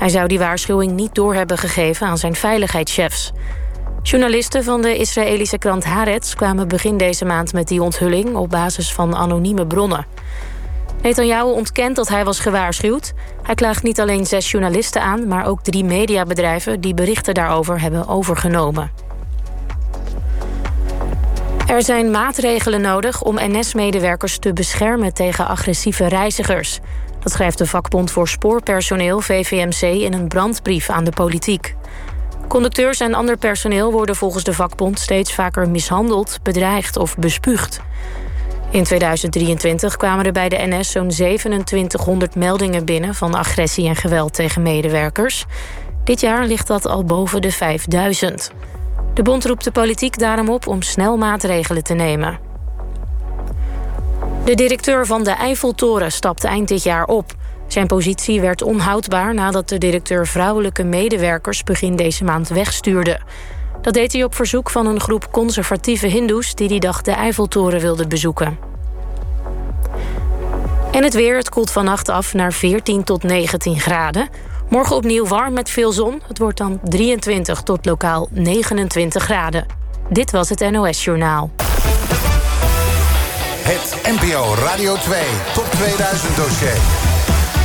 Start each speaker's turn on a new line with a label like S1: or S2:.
S1: Hij zou die waarschuwing niet door hebben gegeven aan zijn veiligheidschefs. Journalisten van de Israëlische krant Haaretz kwamen begin deze maand met die onthulling op basis van anonieme bronnen. Netanyahu ontkent dat hij was gewaarschuwd. Hij klaagt niet alleen 6 journalisten aan, maar ook 3 mediabedrijven die berichten daarover hebben overgenomen. Er zijn maatregelen nodig om NS-medewerkers te beschermen tegen agressieve reizigers. Dat schrijft de vakbond voor spoorpersoneel VVMC in een brandbrief aan de politiek. Conducteurs en ander personeel worden volgens de vakbond steeds vaker mishandeld, bedreigd of bespuugd. In 2023 kwamen er bij de NS zo'n 2700 meldingen binnen van agressie en geweld tegen medewerkers. Dit jaar ligt dat al boven de 5000. De bond roept de politiek daarom op om snel maatregelen te nemen. De directeur van de Eiffeltoren stapte eind dit jaar op. Zijn positie werd onhoudbaar nadat de directeur vrouwelijke medewerkers begin deze maand wegstuurde. Dat deed hij op verzoek van een groep conservatieve hindoes die die dag de Eiffeltoren wilden bezoeken. En het weer, het koelt vannacht af naar 14 tot 19 graden. Morgen opnieuw warm met veel zon. Het wordt dan 23 tot lokaal 29 graden. Dit was het NOS Journaal.
S2: Het NPO Radio 2 Top 2000 dossier.